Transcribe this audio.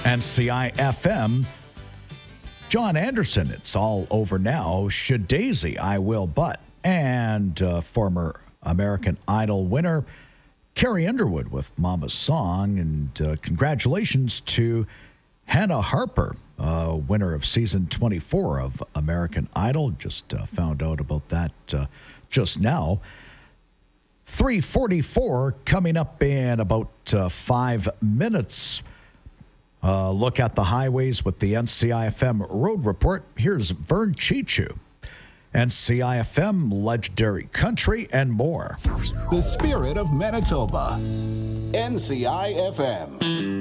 NCI-FM, John Anderson, It's All Over Now, Should Daisy, I Will But, and former American Idol winner Carrie Underwood with Mama's Song. And congratulations to Hannah Harper, winner of season 24 of American Idol. Just found out about that just now. 3:44 coming up in about 5 minutes. Look at the highways with the NCI-FM Road Report. Here's Vern Chichu. NCI-FM, Legendary Country, and more. The spirit of Manitoba. NCI-FM.